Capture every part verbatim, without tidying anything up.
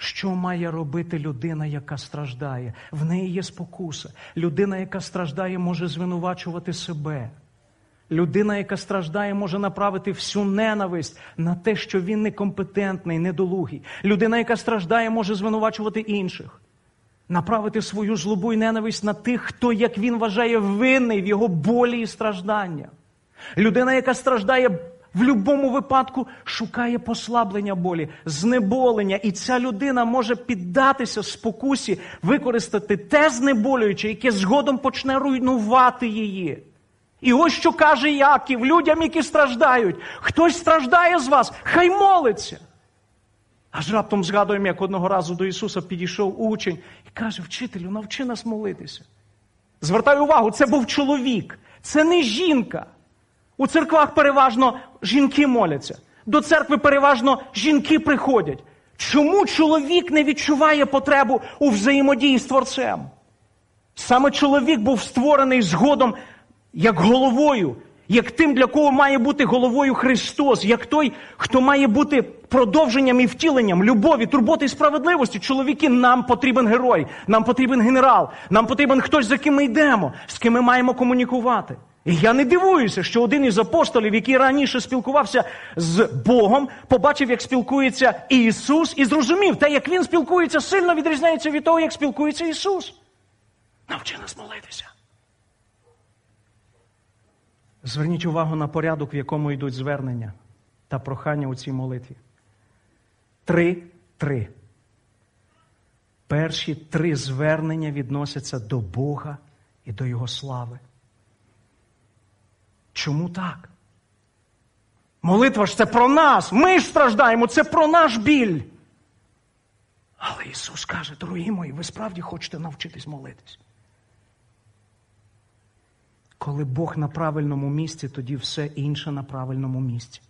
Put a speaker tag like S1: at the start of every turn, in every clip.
S1: Що має робити людина, яка страждає? В неї є спокуса. Людина, яка страждає, може звинувачувати себе. Людина, яка страждає, може направити всю ненависть на те, що він некомпетентний, недолугий. Людина, яка страждає, може звинувачувати інших. Направити свою злобу і ненависть на тих, хто, як він вважає, винний в його болі і страждання. Людина, яка страждає, в будь-якому випадку шукає послаблення болі, знеболення. І ця людина може піддатися спокусі, використати те знеболююче, яке згодом почне руйнувати її. І ось що каже Яків людям, які страждають. Хтось страждає з вас, хай молиться. Аж раптом згадуємо, як одного разу до Ісуса підійшов учень і каже: вчителю, навчи нас молитися. Звертаю увагу, це був чоловік, це не жінка. У церквах переважно жінки моляться. До церкви переважно жінки приходять. Чому чоловік не відчуває потребу у взаємодії з Творцем? Саме чоловік був створений згодом як головою, як тим, для кого має бути головою Христос, як той, хто має бути продовженням і втіленням любові, турботи і справедливості. Чоловіки, нам потрібен герой, нам потрібен генерал, нам потрібен хтось, за ким ми йдемо, з ким ми маємо комунікувати. І я не дивуюся, що один із апостолів, який раніше спілкувався з Богом, побачив, як спілкується Ісус, і зрозумів, те, як він спілкується, сильно відрізняється від того, як спілкується Ісус. Навчи нас молитися. Зверніть увагу на порядок, в якому йдуть звернення та прохання у цій молитві. Три-три. Перші три звернення відносяться до Бога і до Його слави. Чому так? Молитва ж це про нас. Ми ж страждаємо, це про наш біль. Але Ісус каже: дорогі мої, ви справді хочете навчитись молитись? Коли Бог на правильному місці, тоді все інше на правильному місці.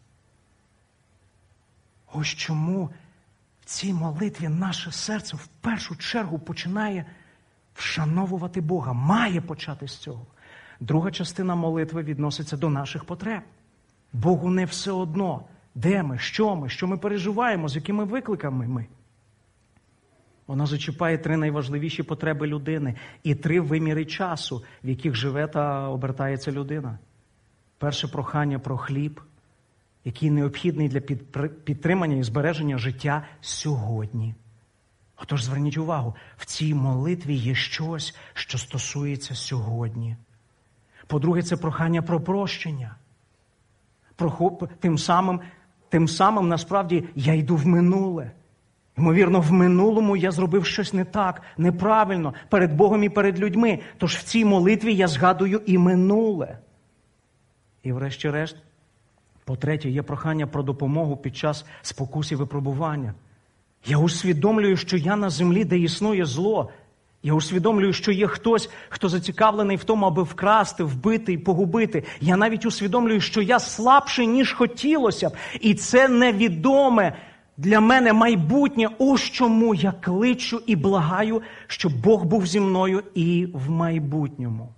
S1: Ось чому в цій молитві наше серце в першу чергу починає вшановувати Бога. Має почати з цього. Друга частина молитви відноситься до наших потреб. Богу не все одно, де ми, що ми, що ми переживаємо, з якими викликами ми. Вона зачіпає три найважливіші потреби людини і три виміри часу, в яких живе та обертається людина. Перше прохання про хліб, який необхідний для підтримання і збереження життя сьогодні. Отож, зверніть увагу, в цій молитві є щось, що стосується сьогодні. По-друге, це прохання про прощення. Тим самим, тим самим, насправді, я йду в минуле. Ймовірно, в минулому я зробив щось не так, неправильно, перед Богом і перед людьми. Тож в цій молитві я згадую і минуле. І врешті-решт, по-третє, є прохання про допомогу під час спокус і випробування. Я усвідомлюю, що я на землі, де існує зло. Я усвідомлюю, що є хтось, хто зацікавлений в тому, аби вкрасти, вбити і погубити. Я навіть усвідомлюю, що я слабший, ніж хотілося б. І це невідоме для мене майбутнє. Ось чому я кличу і благаю, щоб Бог був зі мною і в майбутньому.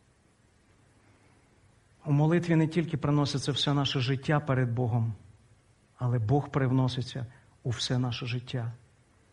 S1: У молитві не тільки приноситься все наше життя перед Богом, але Бог привноситься у все наше життя.